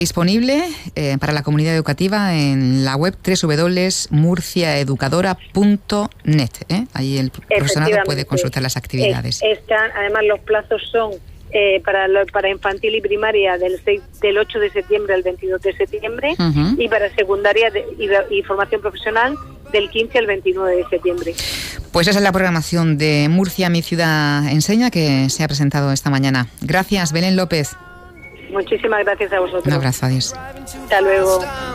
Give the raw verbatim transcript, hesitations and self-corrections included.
Disponible eh, para la comunidad educativa en la web doble u doble u doble u punto murcia educadora punto net. ¿eh? Ahí el profesorado puede consultar las actividades. Es, están, además, los plazos son eh, para lo, para infantil y primaria del, seis, del ocho de septiembre al veintidós de septiembre uh-huh. y para secundaria de, y, y formación profesional del quince al veintinueve de septiembre. Pues esa es la programación de Murcia, mi ciudad enseña, que se ha presentado esta mañana. Gracias, Belén López. Muchísimas gracias a vosotros. Un abrazo, adiós. Hasta luego.